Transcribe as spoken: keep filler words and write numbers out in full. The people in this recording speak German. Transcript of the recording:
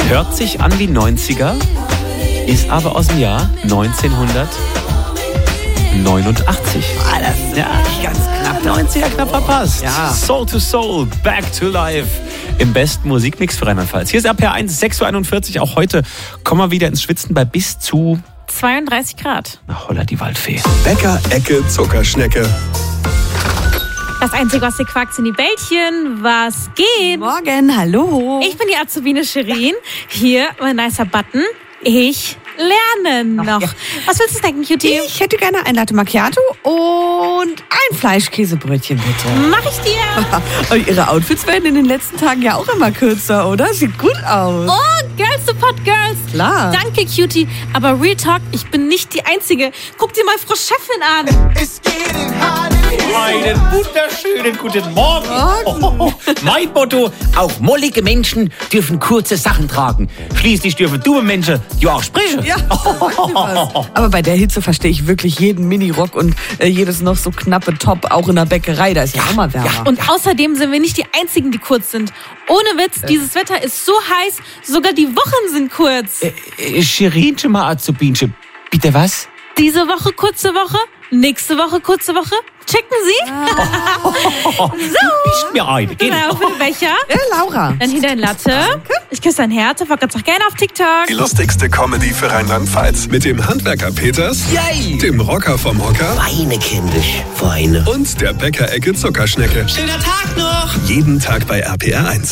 Hört sich an wie neunziger, ist aber aus dem Jahr neunzehnhundertneunundachtzig. Ah, das ist ja ganz knapp. neunziger knapp verpasst. Ja. Soul to Soul, Back to Life. Im besten Musikmix für Rheinland-Pfalz. Hier ist R P R eins, sechs Uhr einundvierzig. Auch heute kommen wir wieder ins Schwitzen bei bis zu zweiunddreißig Grad. Na holla die Waldfee. Bäcker Ecke Zuckerschnecke. Das Einzige, was ihr quakt, sind die Bällchen. Was geht? Morgen, hallo. Ich bin die Azubine Shirin. Hier, mein nicer Button. Ich lerne noch. ja. Was willst du snacken, Cutie? Ich hätte gerne ein Latte Macchiato und ein Fleischkäsebrötchen, bitte. Mach ich dir. Und Ihre Outfits werden in den letzten Tagen ja auch immer kürzer, oder? Sieht gut aus. Oh, Girls Support Girls. Klar. Danke, Cutie. Aber Real Talk, ich bin nicht die Einzige. Guck dir mal Frau Chefin an. Einen wunderschönen guten Morgen. Morgen. Oh, oh, oh. Mein Motto, auch mollige Menschen dürfen kurze Sachen tragen. Schließlich dürfen dumme Menschen ja auch sprechen. Ja, was. Aber bei der Hitze verstehe ich wirklich jeden Minirock und äh, jedes noch so knappe Top, auch in der Bäckerei. Da ist ja, auch mal wärmer. Und außerdem sind wir nicht die Einzigen, die kurz sind. Ohne Witz, dieses Wetter ist so heiß, sogar die Wochen sind kurz. Äh, äh, Shirinchen mal Azubinchen. Bitte was? Diese Woche kurze Woche, nächste Woche kurze Woche. Checken Sie? So. Nicht mir eine. Genau, für den Becher. Ja, Laura. Dann hier dein Latte. Ich küsse dein Herz. Ich folge auch gerne auf TikTok. Die lustigste Comedy für Rheinland-Pfalz. Mit dem Handwerker Peters, Yay! dem Rocker vom Hocker Weine, kindisch, Weine. und der Bäcker Ecke Zuckerschnecke. Schöner Tag noch! Jeden Tag bei R P R eins.